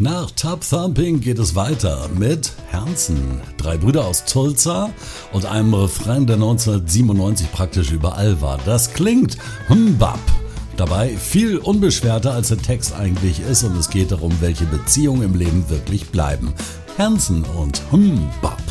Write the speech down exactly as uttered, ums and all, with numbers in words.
Nach Tub Thumping geht es weiter mit Hanson, drei Brüder aus Tulsa und einem Refrain, der neunzehnhundertsiebenundneunzig praktisch überall war. Das klingt Humbab. Dabei viel unbeschwerter, als der Text eigentlich ist, und es geht darum, welche Beziehungen im Leben wirklich bleiben. Hanson und Humbab.